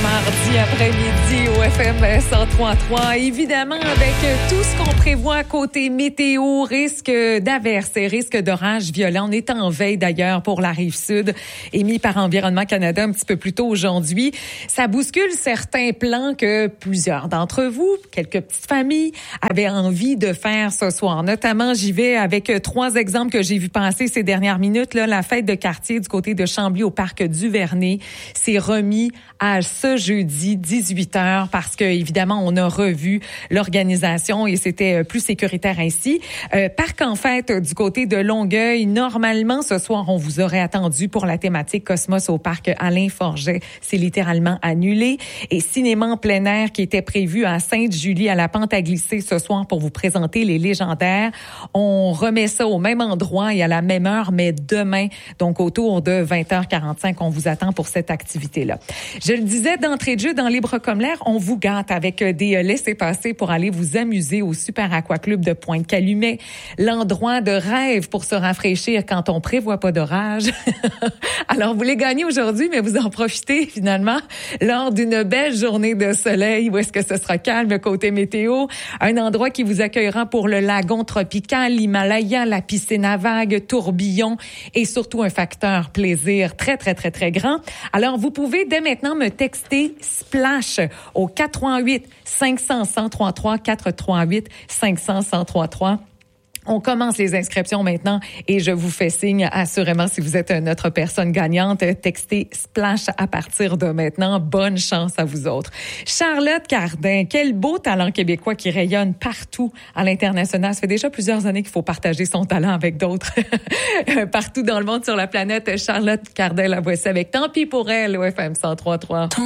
mardi après-midi au FM 103.3. Évidemment, avec tout ce qu'on prévoit côté météo, risque d'averses et risque d'orages violents. On est en veille d'ailleurs pour la Rive-Sud, émis par Environnement Canada un petit peu plus tôt aujourd'hui. Ça bouscule certains plans que plusieurs d'entre vous, quelques petites familles, avaient envie de faire ce soir. Notamment, j'y vais avec 3 exemples que j'ai vu passer ces dernières minutes. Là, la fête de quartier du côté de Chambly au parc du Vernet s'est remis à ce jeudi 18h parce que évidemment on a revu l'organisation et c'était plus sécuritaire ainsi. Parc en fête du côté de Longueuil, normalement ce soir on vous aurait attendu pour la thématique Cosmos au parc Alain Forget, c'est littéralement annulé. Et cinéma en plein air qui était prévu à Sainte-Julie à la Pente à glisser ce soir pour vous présenter les légendaires, on remet ça au même endroit et à la même heure mais demain, donc autour de 20h45 on vous attend pour cette activité-là. Je le disais d'entrée de jeu dans Libre comme l'air, on vous gâte avec des laissez-passer pour aller vous amuser au Super Aquaclub de Pointe-Calumet, l'endroit de rêve pour se rafraîchir quand on prévoit pas d'orage. Alors, vous les gagnez aujourd'hui, mais vous en profitez finalement lors d'une belle journée de soleil où est-ce que ce sera calme côté météo, un endroit qui vous accueillera pour le lagon tropical, l'Himalaya, la piscine à vagues, tourbillon et surtout un facteur plaisir très, très, très, très grand. Alors, vous pouvez dès maintenant me texter SPLASH au 438-500-1033, 438-500-1033. On commence les inscriptions maintenant et je vous fais signe assurément si vous êtes notre personne gagnante. Textez SPLASH à partir de maintenant. Bonne chance à vous autres. Charlotte Cardin, quel beau talent québécois qui rayonne partout à l'international. Ça fait déjà plusieurs années qu'il faut partager son talent avec d'autres partout dans le monde sur la planète. Charlotte Cardin, la voici avec Tant pis pour elle au FM 103.3.